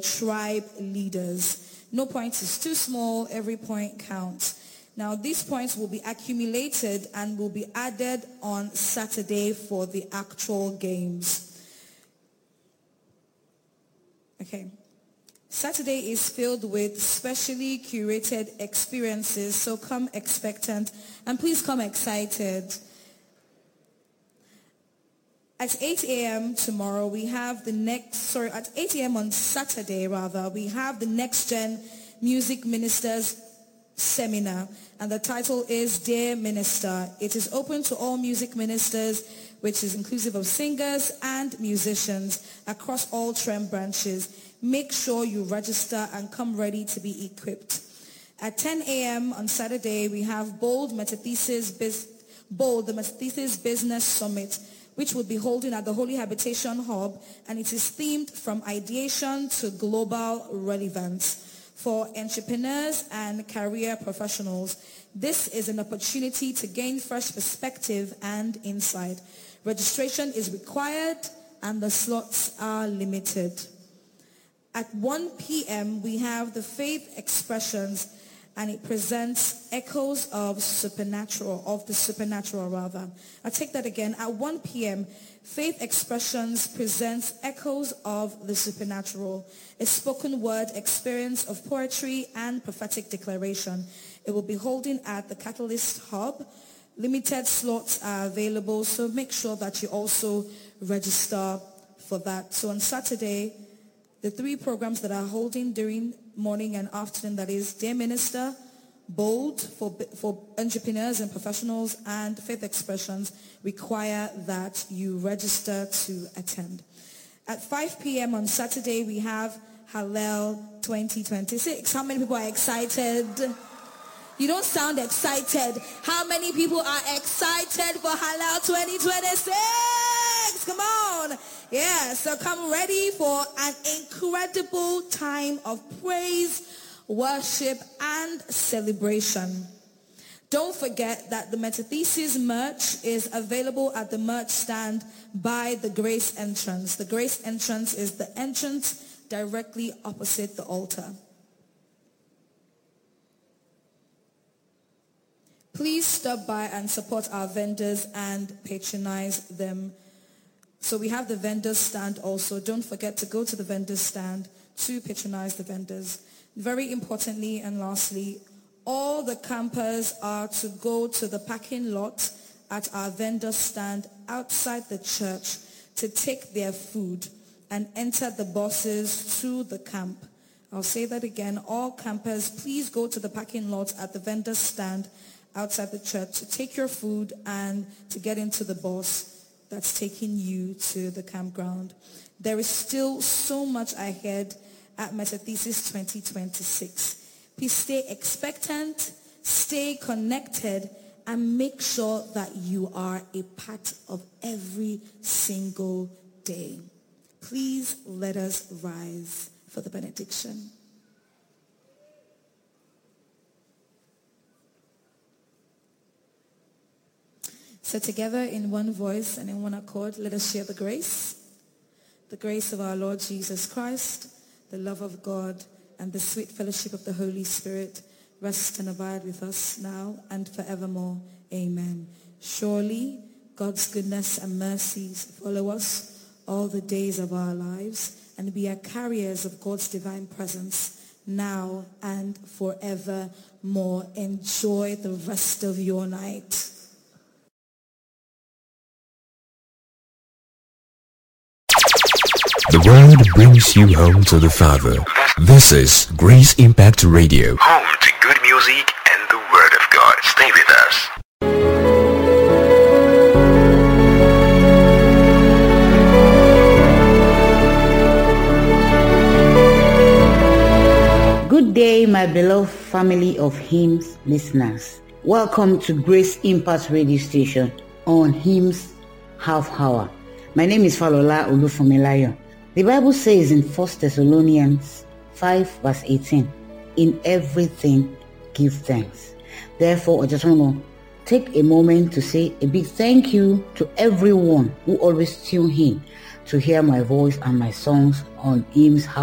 tribe leaders. No point is too small. Every point counts. Now, these points will be accumulated and will be added on Saturday for the actual games. Okay. Saturday is filled with specially curated experiences, so come expectant and please come excited. At 8 a.m. tomorrow, we have at 8 a.m. on Saturday, we have the Next Gen Music Ministers Seminar, and the title is Dear Minister. It is open to all music ministers, which is inclusive of singers and musicians across all Trem branches. Make sure you register and come ready to be equipped. At 10 a.m. on Saturday, we have Bold, the Metathesis Business Summit, which will be holding at the Holy Habitation Hub, and it is themed from ideation to global relevance for entrepreneurs and career professionals. This is an opportunity to gain fresh perspective and insight. Registration is required and the slots are limited. At 1 p.m., we have the Faith Expressions, and it presents echoes of the supernatural. I'll take that again. At 1 p.m., Faith Expressions presents echoes of the supernatural, a spoken word experience of poetry and prophetic declaration. It will be holding at the Catalyst Hub. Limited slots are available, so make sure that you also register for that. So on Saturday, the three programs that are holding during morning and afternoon, that is Dear Minister, Bold for entrepreneurs and professionals, and Faith Expressions, require that you register to attend. At 5 p.m. on Saturday, we have Hallel 2026. How many people are excited? You don't sound excited. How many people are excited for Hallel 2026? Come on. Yeah, so come ready for an incredible time of praise, worship, and celebration. Don't forget that the Metathesis merch is available at the merch stand by the Grace entrance. The Grace entrance is the entrance directly opposite the altar. Please stop by and support our vendors and patronize them. So we have the vendor stand also. Don't forget to go to the vendor stand to patronize the vendors. Very importantly and lastly, all the campers are to go to the parking lot at our vendor stand outside the church to take their food and enter the buses to the camp. I'll say that again. All campers, please go to the parking lot at the vendor stand outside the church to take your food and to get into the bus that's taking you to the campground. There is still so much ahead at Metathesis 2026. Please stay expectant, stay connected, and make sure that you are a part of every single day. Please let us rise for the benediction. So together in one voice and in one accord, let us share the grace. The grace of our Lord Jesus Christ, the love of God, and the sweet fellowship of the Holy Spirit rest and abide with us now and forevermore. Amen. Surely God's goodness and mercies follow us all the days of our lives, and we are carriers of God's divine presence now and forevermore. Enjoy the rest of your night. The word brings you home to the Father. This is Grace Impact Radio. Home to good music and the Word of God. Stay with us. Good day, my beloved family of hymns listeners. Welcome to Grace Impact Radio Station on Hymns Half Hour. My name is Falola Olufunmilayo. The Bible says in 1 Thessalonians 5 verse 18, in everything give thanks. Therefore, I just want to take a moment to say a big thank you to everyone who always tune in to hear my voice and my songs on Hymns